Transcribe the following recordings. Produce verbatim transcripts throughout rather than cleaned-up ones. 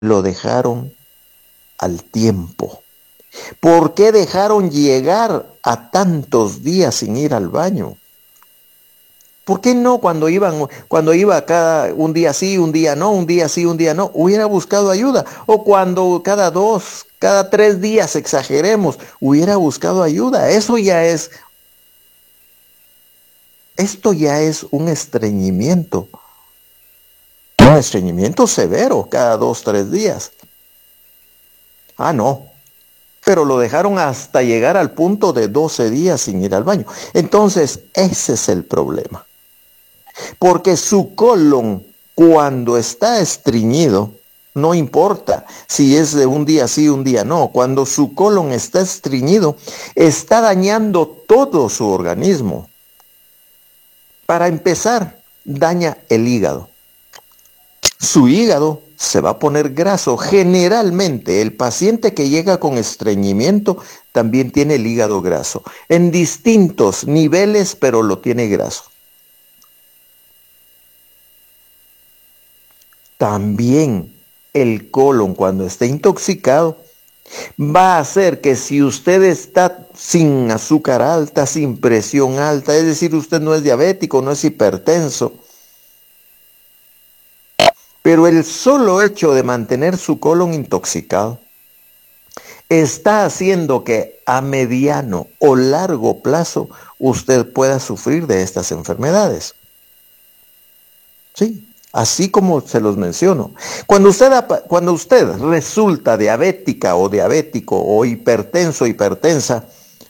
lo dejaron al tiempo. ¿Por qué dejaron llegar a tantos días sin ir al baño? ¿Por qué no cuando iban, cuando iba cada un día sí, un día no, un día sí, un día no, hubiera buscado ayuda? O cuando cada dos, cada tres días, exageremos, hubiera buscado ayuda. Eso ya es, esto ya es un estreñimiento, un estreñimiento severo cada dos, tres días. Ah, no. Pero lo dejaron hasta llegar al punto de doce días sin ir al baño. Entonces, ese es el problema. Porque su colon, cuando está estreñido, no importa si es de un día sí, un día no, cuando su colon está estreñido, está dañando todo su organismo. Para empezar, daña el hígado. Su hígado se va a poner graso. Generalmente, el paciente que llega con estreñimiento también tiene el hígado graso. En distintos niveles, pero lo tiene graso. También el colon, cuando esté intoxicado, va a hacer que si usted está sin azúcar alta, sin presión alta, es decir, usted no es diabético, no es hipertenso, pero el solo hecho de mantener su colon intoxicado está haciendo que a mediano o largo plazo usted pueda sufrir de estas enfermedades. Sí, así como se los menciono. Cuando usted, cuando usted resulta diabética o diabético o hipertenso o hipertensa,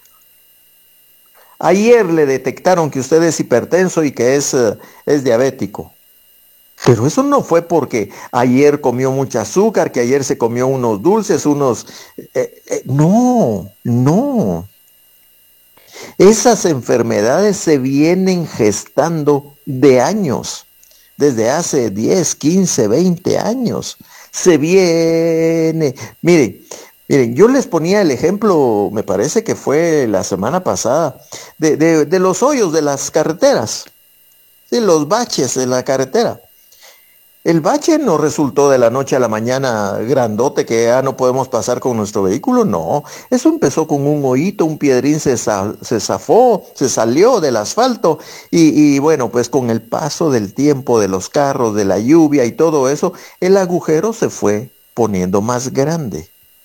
ayer le detectaron que usted es hipertenso y que es, uh, es diabético. Pero eso no fue porque ayer comió mucho azúcar, que ayer se comió unos dulces, unos... Eh, eh, no, no. Esas enfermedades se vienen gestando de años, desde hace diez, quince, veinte años. Se viene... Miren, miren, yo les ponía el ejemplo, me parece que fue la semana pasada, de, de, de los hoyos de las carreteras, de los baches de la carretera. El bache no resultó de la noche a la mañana grandote que ya no podemos pasar con nuestro vehículo, no. Eso empezó con un hoyito, un piedrín se, se zafó, se salió del asfalto y, y bueno, pues con el paso del tiempo, de los carros, de la lluvia y todo eso, el agujero se fue poniendo más grande.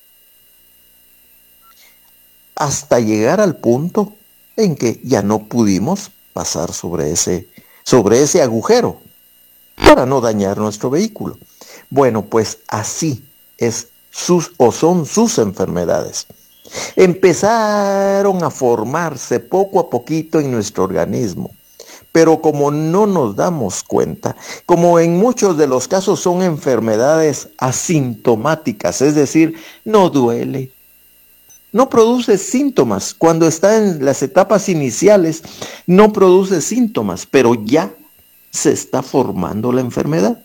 Hasta llegar al punto en que ya no pudimos pasar sobre ese, sobre ese agujero, para no dañar nuestro vehículo. Bueno, pues así es sus o son sus enfermedades. Empezaron a formarse poco a poquito en nuestro organismo, pero como no nos damos cuenta, como en muchos de los casos son enfermedades asintomáticas, es decir, no duele, no produce síntomas. Cuando está en las etapas iniciales, no produce síntomas, pero ya se está formando la enfermedad.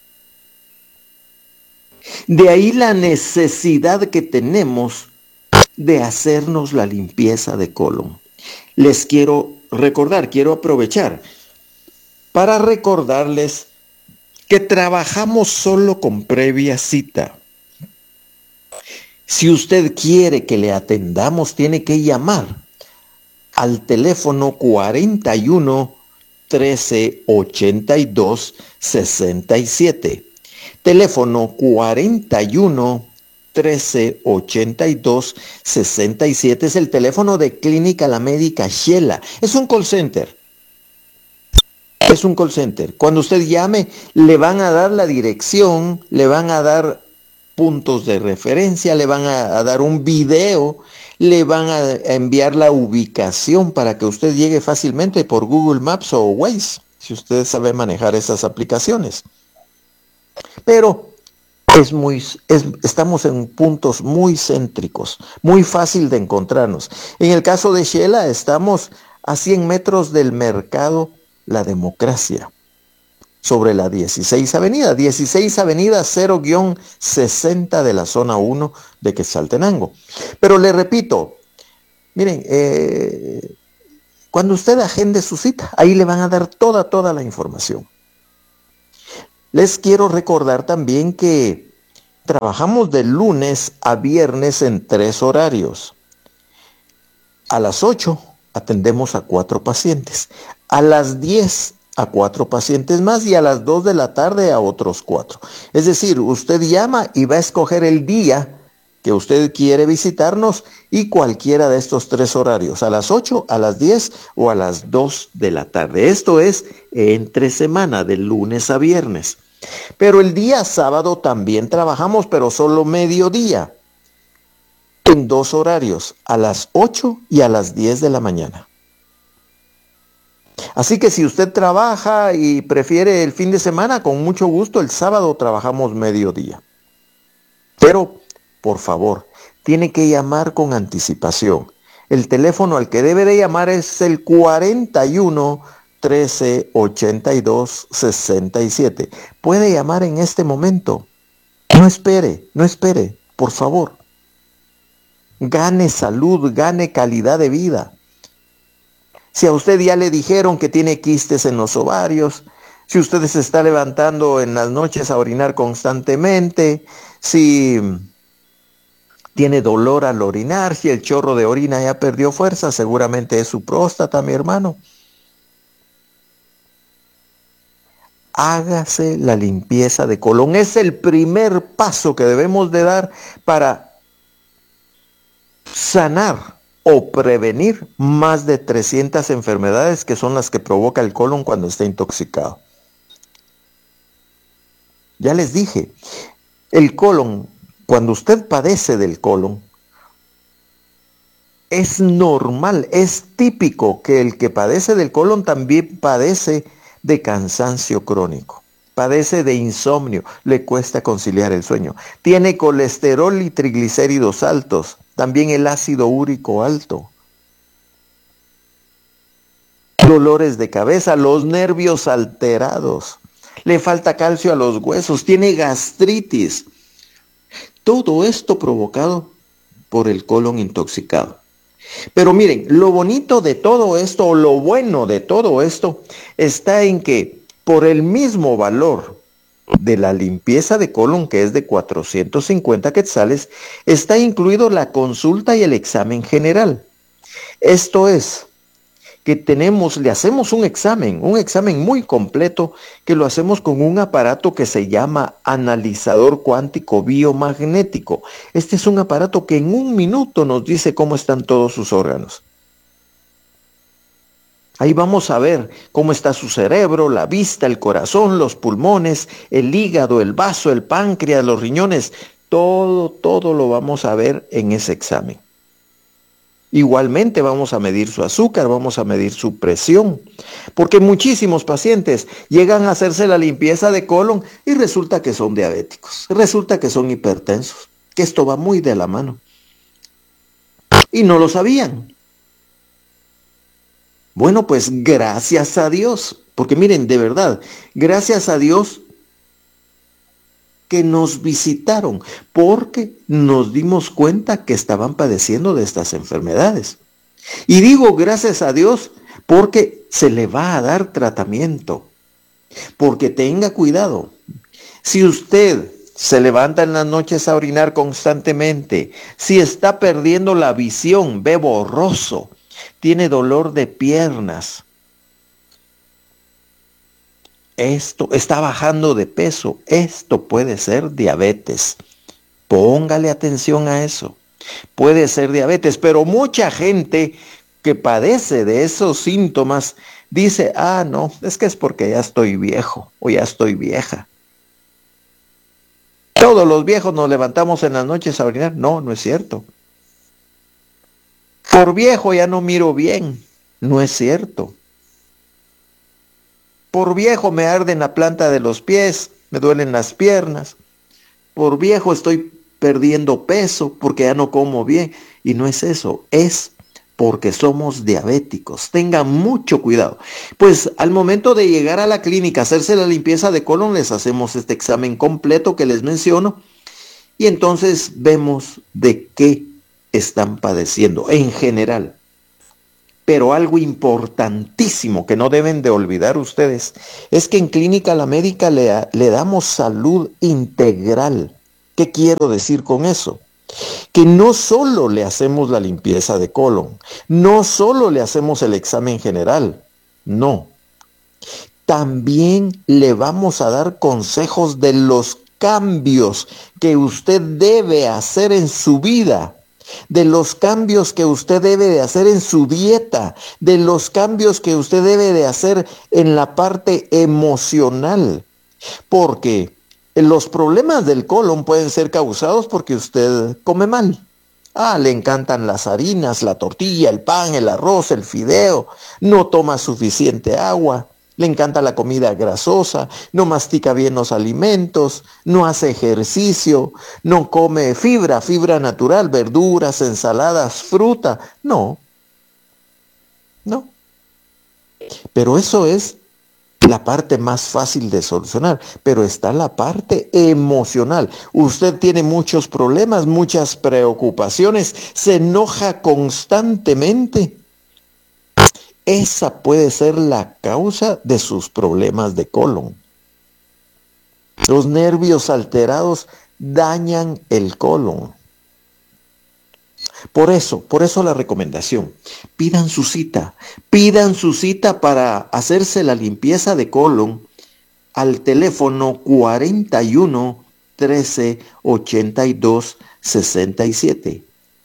De ahí la necesidad que tenemos de hacernos la limpieza de colon. Les quiero recordar, quiero aprovechar para recordarles que trabajamos solo con previa cita. Si usted quiere que le atendamos, tiene que llamar al teléfono cuarenta y uno, trece, ochenta y dos, sesenta y siete. Teléfono cuarenta y uno, trece, ochenta y dos, sesenta y siete es el teléfono de Clínica La Médica Shela. Es un call center. Es un call center. Cuando usted llame, le van a dar la dirección, le van a dar puntos de referencia, le van a, a dar un video, le van a enviar la ubicación para que usted llegue fácilmente por Google Maps o Waze, si usted sabe manejar esas aplicaciones. Pero es muy, es, estamos en puntos muy céntricos, muy fácil de encontrarnos. En el caso de Shela, estamos a cien metros del mercado La Democracia, sobre la dieciséis Avenida, dieciséis Avenida cero sesenta de la zona uno de Quetzaltenango. Pero le repito, miren, eh, cuando usted agende su cita, ahí le van a dar toda, toda la información. Les quiero recordar también que Trabajamos de lunes a viernes en tres horarios. A las ocho atendemos a cuatro pacientes. A las diez a cuatro pacientes más y a las dos de la tarde a otros cuatro. Es decir, usted llama y va a escoger el día que usted quiere visitarnos y cualquiera de estos tres horarios, a las ocho, a las diez o a las dos de la tarde. Esto es entre semana, de lunes a viernes. Pero el día sábado también trabajamos, pero solo mediodía, en dos horarios, a las ocho y a las diez de la mañana. Así que si usted trabaja y prefiere el fin de semana, con mucho gusto, el sábado trabajamos mediodía. Pero, por favor, tiene que llamar con anticipación. El teléfono al que debe de llamar es el cuarenta y uno, trece, ochenta y dos, sesenta y siete. Puede llamar en este momento. No espere, no espere, por favor. Gane salud, gane calidad de vida. Si a usted ya le dijeron que tiene quistes en los ovarios, si usted se está levantando en las noches a orinar constantemente, si tiene dolor al orinar, si el chorro de orina ya perdió fuerza, seguramente es su próstata, mi hermano. Hágase la limpieza de colon. Es el primer paso que debemos de dar para sanar o prevenir más de trescientas enfermedades que son las que provoca el colon cuando está intoxicado. Ya les dije, el colon, cuando usted padece del colon, es normal, es típico que el que padece del colon también padece de cansancio crónico, padece de insomnio, le cuesta conciliar el sueño, tiene colesterol y triglicéridos altos, también el ácido úrico alto, dolores de cabeza, los nervios alterados, le falta calcio a los huesos, tiene gastritis. Todo esto provocado por el colon intoxicado. Pero miren, lo bonito de todo esto, o lo bueno de todo esto, está en que por el mismo valor de la limpieza de colon, que es de cuatrocientos cincuenta quetzales, está incluido la consulta y el examen general. Esto es, que tenemos, le hacemos un examen, un examen muy completo, que lo hacemos con un aparato que se llama analizador cuántico biomagnético. Este es un aparato que en un minuto nos dice cómo están todos sus órganos. Ahí vamos a ver cómo está su cerebro, la vista, el corazón, los pulmones, el hígado, el vaso, el páncreas, los riñones. Todo, todo lo vamos a ver en ese examen. Igualmente vamos a medir su azúcar, vamos a medir su presión, porque muchísimos pacientes llegan a hacerse la limpieza de colon y resulta que son diabéticos, resulta que son hipertensos, que esto va muy de la mano. Y no lo sabían. Bueno, pues gracias a Dios, porque miren, de verdad, gracias a Dios que nos visitaron, porque nos dimos cuenta que estaban padeciendo de estas enfermedades. Y digo gracias a Dios porque se le va a dar tratamiento, porque tenga cuidado. Si usted se levanta en las noches a orinar constantemente, si está perdiendo la visión, ve borroso, tiene dolor de piernas, esto está bajando de peso, esto puede ser diabetes. Póngale atención a eso. Puede ser diabetes, pero mucha gente que padece de esos síntomas dice, ah, no, es que es porque ya estoy viejo o ya estoy vieja. Todos los viejos nos levantamos en las noches a orinar. No, no es cierto. Por viejo ya no miro bien. No es cierto. Por viejo me arden la planta de los pies, me duelen las piernas. Por viejo estoy perdiendo peso porque ya no como bien. Y no es eso, es porque somos diabéticos. Tengan mucho cuidado. Pues al momento de llegar a la clínica, hacerse la limpieza de colon, les hacemos este examen completo que les menciono. Y entonces vemos de qué están padeciendo en general. Pero algo importantísimo que no deben de olvidar ustedes es que en Clínica La Médica le, le damos salud integral. ¿Qué ¿Qué quiero decir con eso? Que no solo le hacemos la limpieza de colon, no solo le hacemos el examen general, no. También le vamos a dar consejos de los cambios que usted debe hacer en su vida, de los cambios que usted debe de hacer en su dieta, de los cambios que usted debe de hacer en la parte emocional, porque los problemas del colon pueden ser causados porque usted come mal. Ah, le encantan las harinas, la tortilla, el pan, el arroz, el fideo, no toma suficiente agua, le encanta la comida grasosa, no mastica bien los alimentos, no hace ejercicio, no come fibra, fibra natural, verduras, ensaladas, fruta. No, no. Pero eso es la parte más fácil de solucionar, pero está la parte emocional. Usted tiene muchos problemas, muchas preocupaciones, se enoja constantemente. Esa puede ser la causa de sus problemas de colon. Los nervios alterados dañan el colon. Por eso, por eso la recomendación, pidan su cita, pidan su cita para hacerse la limpieza de colon al teléfono cuarenta y uno, trece, ochenta y dos, sesenta y siete.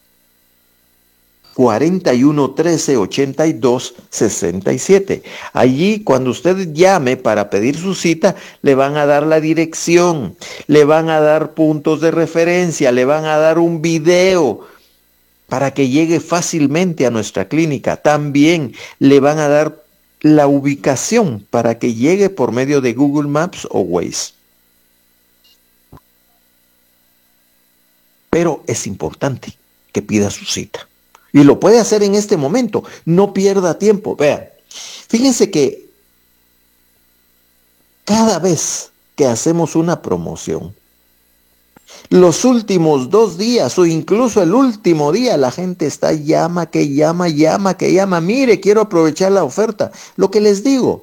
cuarenta y uno, trece, ochenta y dos, sesenta y siete. Allí, cuando usted llame para pedir su cita, le van a dar la dirección, le van a dar puntos de referencia, le van a dar un video para que llegue fácilmente a nuestra clínica. También le van a dar la ubicación para que llegue por medio de Google Maps o Waze. Pero es importante que pida su cita. Y lo puede hacer en este momento. No pierda tiempo. Vean, fíjense que cada vez que hacemos una promoción, los últimos dos días o incluso el último día, la gente está llama, que llama, llama, que llama. Mire, quiero aprovechar la oferta. Lo que les digo,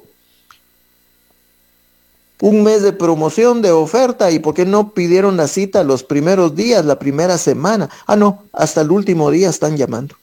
un mes de promoción, de oferta, ¿y por qué no pidieron la cita los primeros días, la primera semana? Ah, no, hasta el último día están llamando.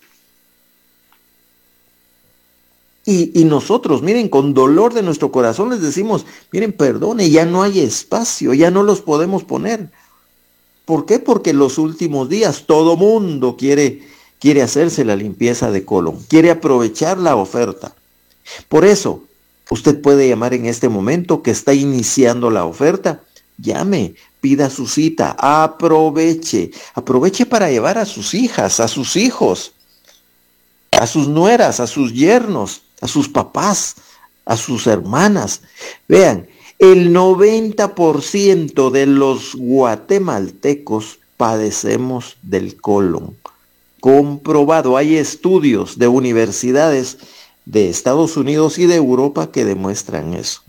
Y, y nosotros, miren, con dolor de nuestro corazón les decimos, miren, perdone, ya no hay espacio, ya no los podemos poner. ¿Por qué? Porque los últimos días todo mundo quiere, quiere hacerse la limpieza de colon, quiere aprovechar la oferta. Por eso, usted puede llamar en este momento que está iniciando la oferta. Llame, pida su cita, aproveche, aproveche para llevar a sus hijas, a sus hijos, a sus nueras, a sus yernos, a sus papás, a sus hermanas. Vean, el noventa por ciento de los guatemaltecos padecemos del colon. Comprobado, hay estudios de universidades de Estados Unidos y de Europa que demuestran eso.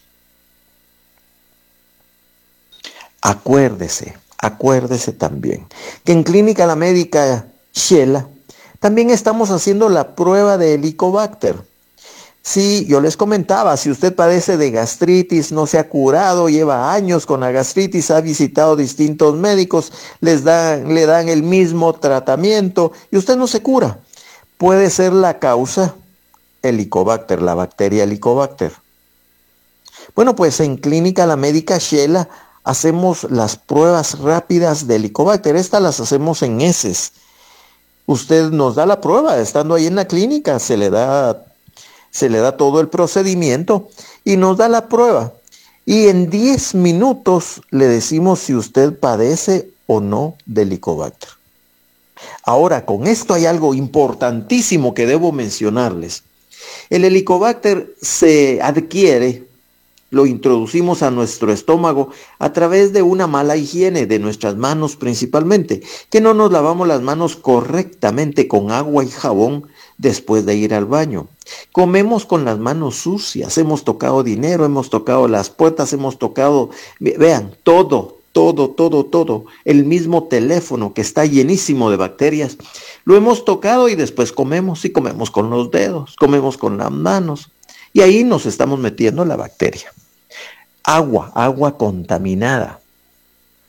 Acuérdese, acuérdese también que en Clínica La Médica Shela también estamos haciendo la prueba de Helicobacter. Sí, yo les comentaba, si usted padece de gastritis, no se ha curado, lleva años con la gastritis, ha visitado distintos médicos, les dan, le dan el mismo tratamiento y usted no se cura. Puede ser la causa Helicobacter, la bacteria Helicobacter. Bueno, pues en Clínica La Médica Shela hacemos las pruebas rápidas de Helicobacter. Estas las hacemos en heces. Usted nos da la prueba, estando ahí en la clínica, se le da, se le da todo el procedimiento y nos da la prueba. Y en diez minutos le decimos si usted padece o no de Helicobacter. Ahora, con esto hay algo importantísimo que debo mencionarles. El Helicobacter se adquiere, lo introducimos a nuestro estómago a través de una mala higiene de nuestras manos principalmente, que no nos lavamos las manos correctamente con agua y jabón después de ir al baño. Comemos con las manos sucias, hemos tocado dinero, hemos tocado las puertas, hemos tocado, vean, todo, todo, todo, todo, el mismo teléfono que está llenísimo de bacterias, lo hemos tocado y después comemos, y comemos con los dedos, comemos con las manos, y ahí nos estamos metiendo la bacteria. Agua, agua contaminada.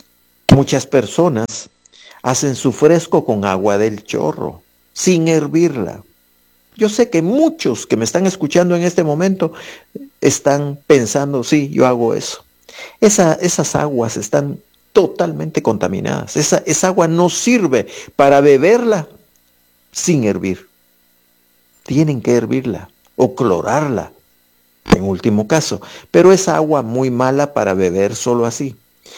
Muchas personas hacen su fresco con agua del chorro, sin hervirla. Yo sé que muchos que me están escuchando en este momento están pensando, sí, yo hago eso. Esa, esas aguas están totalmente contaminadas. Esa, esa agua no sirve para beberla sin hervir. Tienen que hervirla o clorarla, en último caso. Pero es agua muy mala para beber solo así.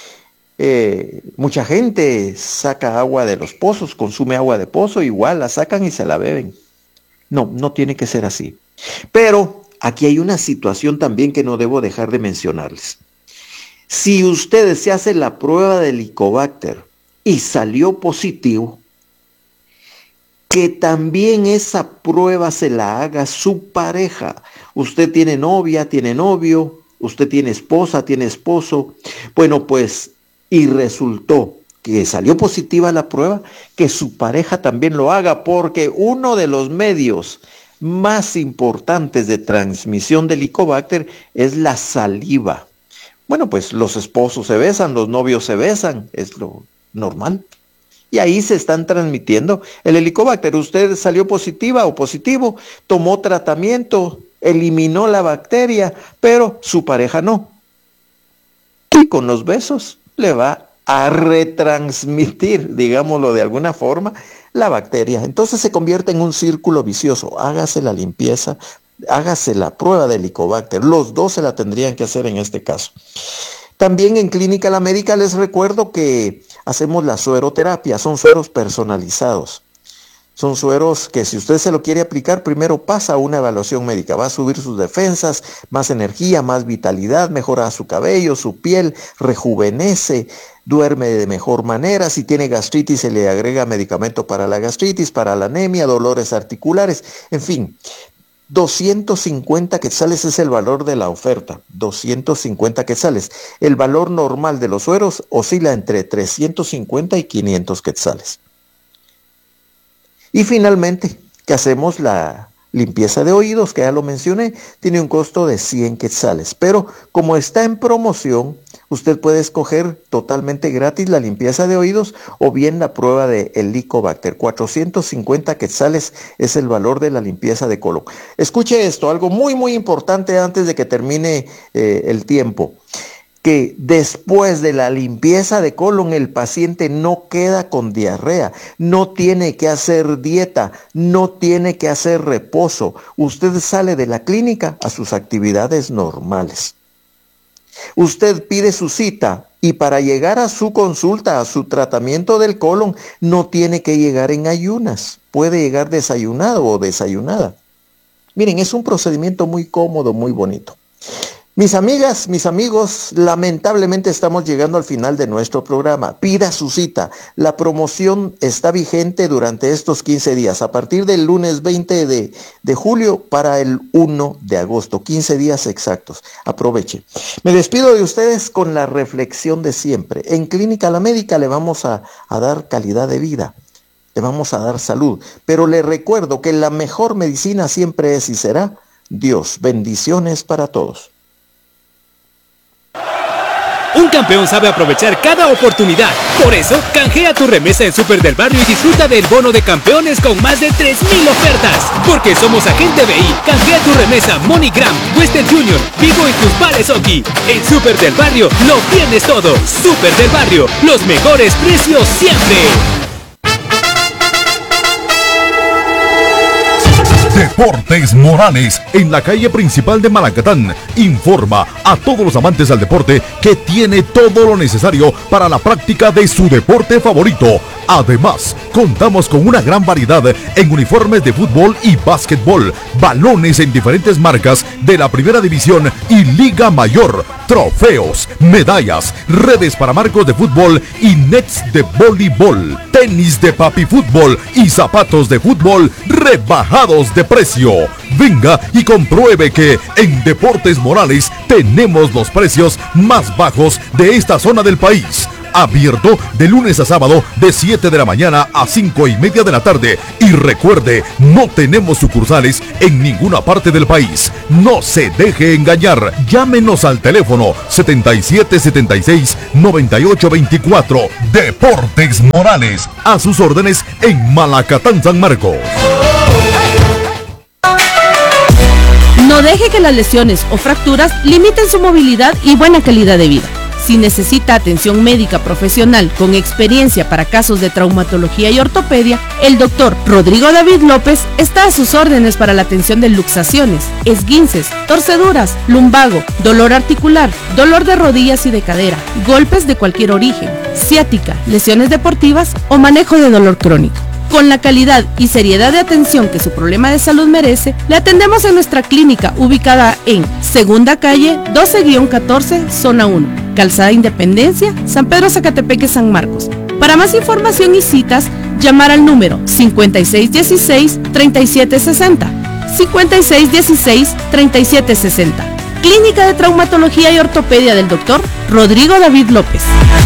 Eh, mucha gente saca agua de los pozos, consume agua de pozo, igual la sacan y se la beben. No, no tiene que ser así. Pero aquí hay una situación también que no debo dejar de mencionarles. Si ustedes se hacen la prueba del Helicobacter y salió positivo, que también esa prueba se la haga su pareja. Usted tiene novia, tiene novio, usted tiene esposa, tiene esposo. Bueno, pues, y resultó que salió positiva la prueba, que su pareja también lo haga, porque uno de los medios más importantes de transmisión del Helicobacter es la saliva. Bueno, pues los esposos se besan, los novios se besan, es lo normal. Y ahí se están transmitiendo el Helicobacter. Usted salió positiva o positivo, tomó tratamiento, eliminó la bacteria, pero su pareja no. Y con los besos le va a retransmitir, digámoslo de alguna forma, la bacteria. Entonces se convierte en un círculo vicioso. Hágase la limpieza, hágase la prueba del Helicobacter. Los dos se la tendrían que hacer en este caso. También en Clínica La Médica les recuerdo que hacemos la sueroterapia. Son sueros personalizados. Son sueros que si usted se lo quiere aplicar, primero pasa una evaluación médica. Va a subir sus defensas, más energía, más vitalidad, mejora su cabello, su piel, rejuvenece, duerme de mejor manera. Si tiene gastritis, se le agrega medicamento para la gastritis, para la anemia, dolores articulares, en fin. doscientos cincuenta quetzales es el valor de la oferta, doscientos cincuenta quetzales. El valor normal de los sueros oscila entre trescientos cincuenta y quinientos quetzales. Y finalmente, que hacemos la limpieza de oídos, que ya lo mencioné, tiene un costo de cien quetzales. Pero como está en promoción, usted puede escoger totalmente gratis la limpieza de oídos o bien la prueba de Helicobacter. cuatrocientos cincuenta quetzales es el valor de la limpieza de colon. Escuche esto, algo muy muy importante antes de que termine eh, el tiempo. Que después de la limpieza de colon el paciente no queda con diarrea, no tiene que hacer dieta, no tiene que hacer reposo. Usted sale de la clínica a sus actividades normales. Usted pide su cita y para llegar a su consulta, a su tratamiento del colon, no tiene que llegar en ayunas. Puede llegar desayunado o desayunada. Miren, es un procedimiento muy cómodo, muy bonito. Mis amigas, mis amigos, lamentablemente estamos llegando al final de nuestro programa. Pida su cita. La promoción está vigente durante estos quince días, a partir del lunes veinte de, de julio para el primero de agosto, quince días exactos. Aproveche. Me despido de ustedes con la reflexión de siempre. En Clínica La Médica le vamos a, a dar calidad de vida. Le vamos a dar salud. Pero le recuerdo que la mejor medicina siempre es y será Dios. Bendiciones para todos. Un campeón sabe aprovechar cada oportunidad. Por eso, canjea tu remesa en Super del Barrio y disfruta del bono de campeones con más de tres mil ofertas. Porque somos Agente B I. Canjea tu remesa MoneyGram, Western Junior, Vigo y tus pares Oki. En Super del Barrio lo tienes todo. Super del Barrio, los mejores precios siempre. Deportes Morales, en la calle principal de Malacatán, informa a todos los amantes del deporte que tiene todo lo necesario para la práctica de su deporte favorito. Además, contamos con una gran variedad en uniformes de fútbol y básquetbol, balones en diferentes marcas de la Primera División y Liga Mayor, trofeos, medallas, redes para marcos de fútbol y nets de voleibol, tenis de papi fútbol y zapatos de fútbol rebajados de precio. Venga y compruebe que en Deportes Morales tenemos los precios más bajos de esta zona del país. Abierto de lunes a sábado de siete de la mañana a cinco y media de la tarde. Y recuerde, no tenemos sucursales en ninguna parte del país. No se deje engañar. Llámenos al teléfono setenta y siete setenta y seis noventa y ocho veinticuatro. Deportes Morales, a sus órdenes en Malacatán, San Marcos. No deje que las lesiones o fracturas limiten su movilidad y buena calidad de vida. Si necesita atención médica profesional con experiencia para casos de traumatología y ortopedia, el doctor Rodrigo David López está a sus órdenes para la atención de luxaciones, esguinces, torceduras, lumbago, dolor articular, dolor de rodillas y de cadera, golpes de cualquier origen, ciática, lesiones deportivas o manejo de dolor crónico. Con la calidad y seriedad de atención que su problema de salud merece, le atendemos en nuestra clínica ubicada en Segunda Calle doce guión catorce, Zona uno, Calzada Independencia, San Pedro Zacatepeque, San Marcos. Para más información y citas, llamar al número cincuenta y seis dieciséis, treinta y siete sesenta, cincuenta y seis dieciséis, treinta y siete sesenta. Clínica de Traumatología y Ortopedia del doctor Rodrigo David López.